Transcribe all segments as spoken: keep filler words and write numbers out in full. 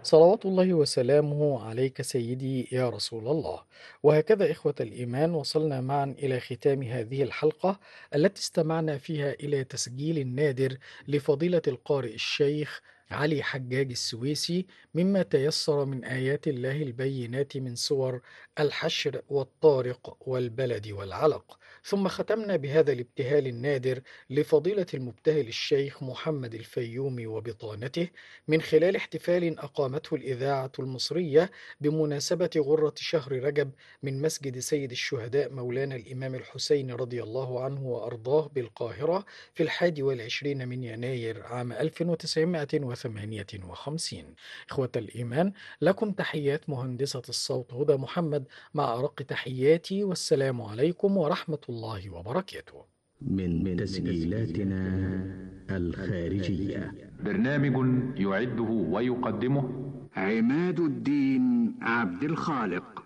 صلوات الله وسلامه عليك سيدي يا رسول الله. وهكذا إخوة الإيمان وصلنا معا إلى ختام هذه الحلقة التي استمعنا فيها إلى تسجيل نادر لفضيلة القارئ الشيخ علي حجاج السويسي مما تيسر من آيات الله البينات من سور الحشر والطارق والبلد والعلق. ثم ختمنا بهذا الابتهال النادر لفضيلة المبتهل الشيخ محمد الفيومي وبطانته من خلال احتفال أقامته الإذاعة المصرية بمناسبة غرة شهر رجب من مسجد سيد الشهداء مولانا الإمام الحسين رضي الله عنه وأرضاه بالقاهرة في الحادي والعشرين من يناير عام ألف وتسعمائة وثمانية وخمسين. إخوة الإيمان، لكم تحيات مهندسة الصوت هدى محمد مع أرق تحياتي، والسلام عليكم ورحمة الله وبركاته. من تسجيلاتنا الخارجية. برنامج يعده ويقدمه عماد الدين عبد الخالق.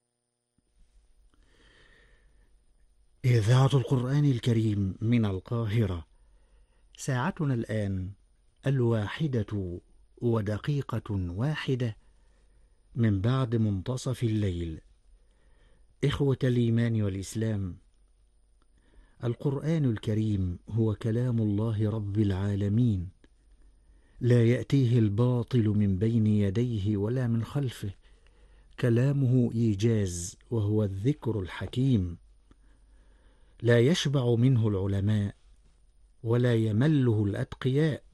إذاعة القرآن الكريم من القاهرة. ساعتنا الآن الواحدة ودقيقة واحدة من بعد منتصف الليل. إخوة الإيمان والإسلام، القرآن الكريم هو كلام الله رب العالمين، لا يأتيه الباطل من بين يديه ولا من خلفه، كلامه إيجاز وهو الذكر الحكيم، لا يشبع منه العلماء ولا يمله الأتقياء.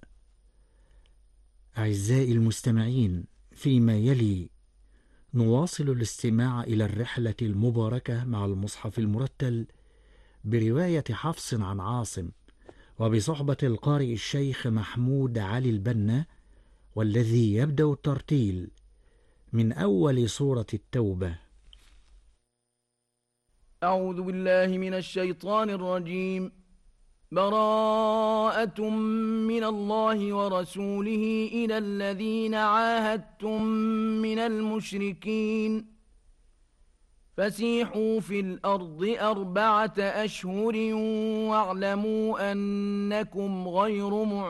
أعزائي المستمعين، فيما يلي نواصل الاستماع إلى الرحلة المباركة مع المصحف المرتل برواية حفص عن عاصم وبصحبة القارئ الشيخ محمود علي البنا، والذي يبدأ الترتيل من أول سورة التوبة. أعوذ بالله من الشيطان الرجيم. براءة من الله ورسوله إلى الذين عاهدتم من المشركين فسيحوا في الأرض أربعة أشهر واعلموا أنكم غير معجزين